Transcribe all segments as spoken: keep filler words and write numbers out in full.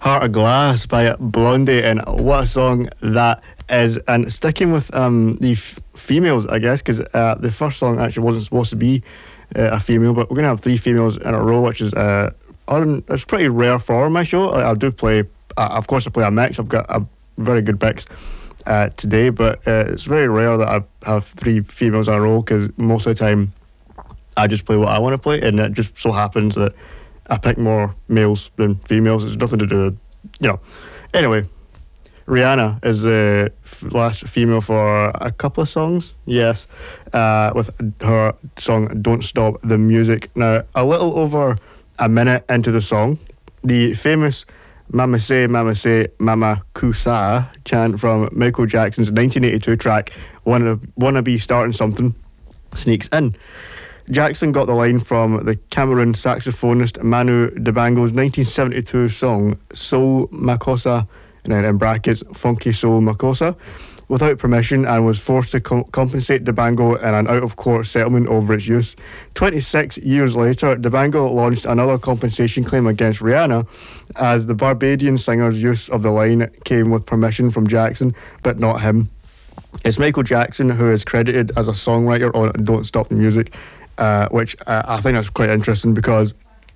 Heart of Glass by Blondie, and what a song that is. And sticking with um, the f- females, I guess, because uh, the first song actually wasn't supposed to be uh, a female, but we're going to have three females in a row, which is uh, un- it's pretty rare for my show. Like, I do play, uh, of course I play a mix, I've got a very good mix uh, today, but uh, it's very rare that I have three females in a row, because most of the time I just play what I want to play, and it just so happens that I pick more males than females. It's nothing to do with, you know. Anyway, Rihanna is the f- last female for a couple of songs, yes, uh, with her song Don't Stop the Music. Now, a little over a minute into the song, the famous Mama Say, Mama Say, Mama Kusa chant from Michael Jackson's nineteen eighty-two track, Wanna, Wanna Be Starting Something, sneaks in. Jackson got the line from the Cameroon saxophonist Manu Dibango's nineteen seventy-two song Soul Makossa, and then in brackets Funky Soul Makossa, without permission, and was forced to com- compensate Dibango in an out-of-court settlement over its use. twenty-six years later, Dibango launched another compensation claim against Rihanna, as the Barbadian singer's use of the line came with permission from Jackson, but not him. It's Michael Jackson who is credited as a songwriter on Don't Stop the Music, Uh, which uh, I think that's quite interesting, because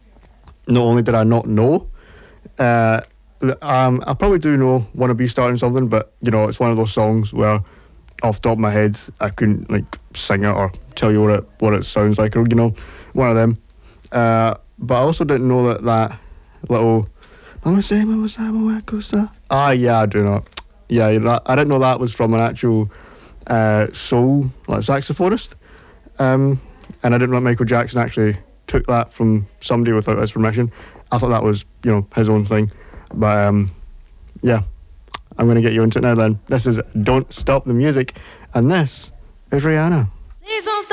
not only did I not know, uh, um, I probably do know Wanna Be Starting Something, but you know, it's one of those songs where off the top of my head I couldn't like sing it or tell you what it what it sounds like, or you know, one of them. Uh, but I also didn't know that that little Mama Say, Mama Say, Mama Say. Ah, yeah, I do not. Yeah, that, I didn't know that was from an actual uh, soul like saxophonist. Um, And I didn't know Michael Jackson actually took that from somebody without his permission. I thought that was, you know, his own thing. But, um, yeah, I'm going to get you into it now then. This is Don't Stop the Music, and this is Rihanna.